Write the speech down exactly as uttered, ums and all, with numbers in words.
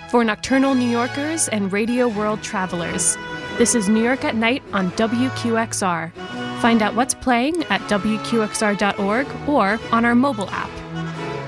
For nocturnal New Yorkers and radio world travelers, this is New York at Night on W Q X R. Find out what's playing at W Q X R dot org or on our mobile app.